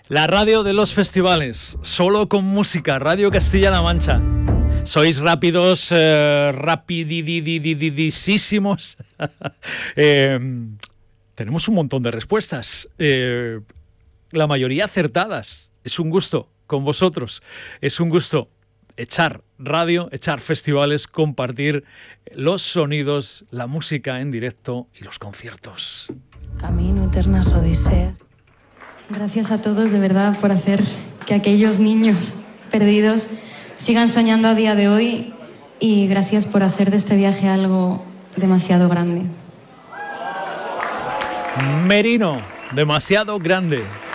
La radio de los festivales, solo con música, Radio Castilla-La Mancha. Sois rápidos, rapidísimos. Tenemos un montón de respuestas, la mayoría acertadas. Es un gusto con vosotros, es un gusto echar radio, echar festivales, compartir los sonidos, la música en directo y los conciertos. Camino, eternas odiseas. Gracias a todos, de verdad, por hacer que aquellos niños perdidos sigan soñando a día de hoy, y gracias por hacer de este viaje algo demasiado grande. Merino, demasiado grande.